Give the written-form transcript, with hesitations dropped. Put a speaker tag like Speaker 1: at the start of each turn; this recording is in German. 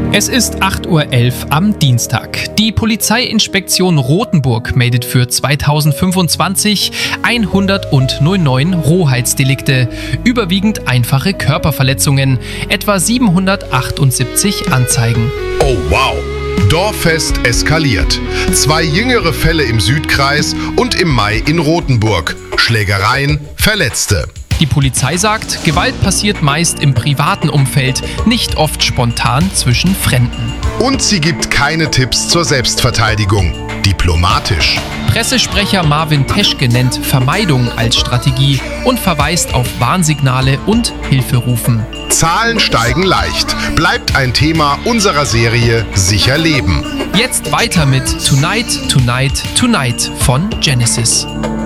Speaker 1: Es ist 8:11 Uhr am Dienstag. Die Polizeiinspektion Rothenburg meldet für 2025 109 Rohheitsdelikte, überwiegend einfache Körperverletzungen, etwa 778 Anzeigen.
Speaker 2: Oh wow! Dorffest eskaliert. 2 jüngere Fälle im Südkreis und im Mai in Rothenburg. Schlägereien, Verletzte.
Speaker 1: Die Polizei sagt, Gewalt passiert meist im privaten Umfeld, nicht oft spontan zwischen Fremden.
Speaker 2: Und sie gibt keine Tipps zur Selbstverteidigung. Diplomatisch.
Speaker 1: Pressesprecher Marvin Teschke nennt Vermeidung als Strategie und verweist auf Warnsignale und Hilferufen.
Speaker 2: Zahlen steigen leicht. Bleibt ein Thema unserer Serie Sicher Leben.
Speaker 1: Jetzt weiter mit Tonight, Tonight, Tonight von Genesis.